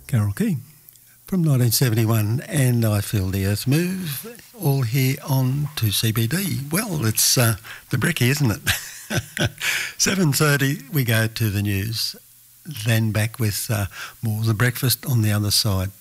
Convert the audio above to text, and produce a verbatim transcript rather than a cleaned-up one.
Carol Key from nineteen seventy-one, and I Feel the Earth Move, all here on two C B D. Well, it's uh, the brekkie, isn't it? seven thirty, we go to the news, then back with uh, more of the breakfast on the other side.